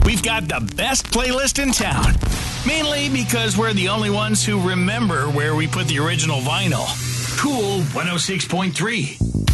we've got the best playlist in town. Mainly because we're the only ones who remember where we put the original vinyl. Cool 106.3.